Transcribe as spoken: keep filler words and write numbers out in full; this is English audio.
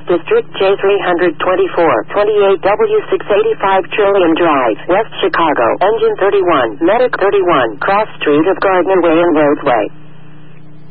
District, J three twenty-four, twenty-eight W six eighty-five Trillium Drive, West Chicago, Engine thirty-one, Medic thirty-one, Cross Street of Gardner Way and Roadway.